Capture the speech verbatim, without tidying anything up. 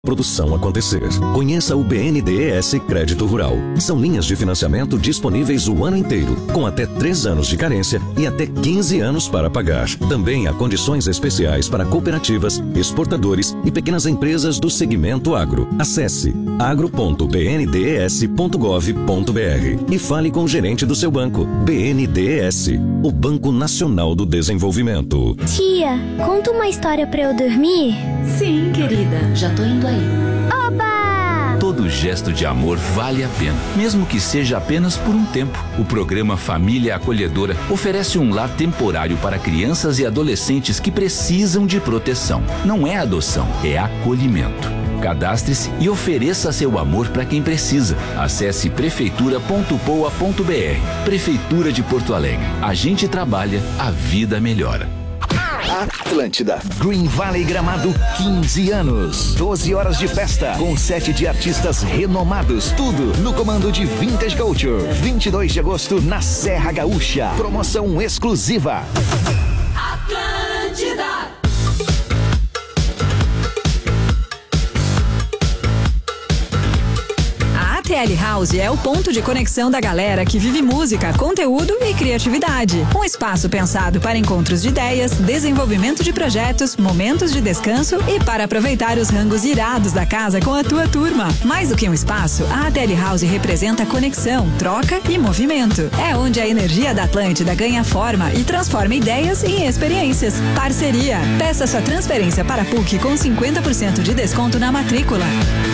Produção acontecer. Conheça o B N D E S Crédito Rural. São linhas de financiamento disponíveis o ano inteiro, com até três anos de carência e até quinze anos para pagar. Também há condições especiais para cooperativas, exportadores e pequenas empresas do segmento agro. Acesse agro ponto b n d e s ponto gov ponto b r e fale com o gerente do seu banco. B N D E S, o Banco Nacional do Desenvolvimento. Tia, conta uma história para eu dormir? Sim, querida, já tô indo aí. Oba! Todo gesto de amor vale a pena, mesmo que seja apenas por um tempo. O programa Família Acolhedora oferece um lar temporário para crianças e adolescentes que precisam de proteção. Não é adoção, é acolhimento. Cadastre-se e ofereça seu amor para quem precisa. Acesse prefeitura ponto poa ponto b r. Prefeitura de Porto Alegre. A gente trabalha, a vida melhora. Atlântida, Green Valley Gramado, quinze anos, doze horas de festa, com sete de artistas renomados, tudo no comando de Vintage Culture. vinte e dois de agosto, na Serra Gaúcha, promoção exclusiva. Atlântida. A T L House é o ponto de conexão da galera que vive música, conteúdo e criatividade. Um espaço pensado para encontros de ideias, desenvolvimento de projetos, momentos de descanso e para aproveitar os rangos irados da casa com a tua turma. Mais do que um espaço, a T L House representa conexão, troca e movimento. É onde a energia da Atlântida ganha forma e transforma ideias em experiências. Parceria. Peça sua transferência para a P U C com cinquenta por cento de desconto na matrícula.